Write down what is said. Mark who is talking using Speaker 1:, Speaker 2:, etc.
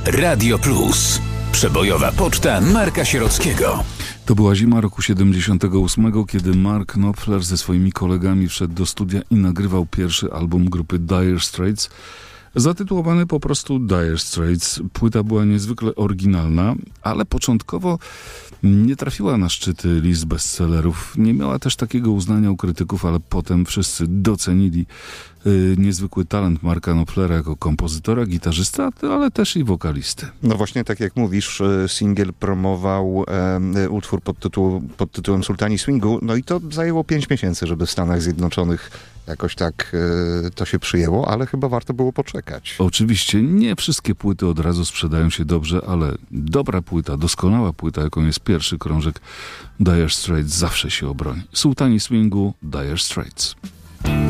Speaker 1: Radio Plus. Przebojowa poczta Marka Sierockiego.
Speaker 2: To była zima roku 78, kiedy Mark Knopfler ze swoimi kolegami wszedł do studia i nagrywał pierwszy album grupy Dire Straits, zatytułowany po prostu Dire Straits. Płyta była niezwykle oryginalna, ale początkowo nie trafiła na szczyty list bestsellerów. Nie miała też takiego uznania u krytyków, ale potem wszyscy docenili niezwykły talent Marka Knopflera jako kompozytora, gitarzysta, ale też i wokalisty.
Speaker 3: No właśnie, tak jak mówisz, singiel promował utwór pod tytułem Sultani Swingu, no i to zajęło 5 miesięcy, żeby w Stanach Zjednoczonych jakoś tak to się przyjęło, ale chyba warto było poczekać.
Speaker 2: Oczywiście nie wszystkie płyty od razu sprzedają się dobrze, ale dobra płyta, doskonała płyta, jaką jest pierwszy krążek Dire Straits, zawsze się obroni. Sultani Swingu, Dire Straits.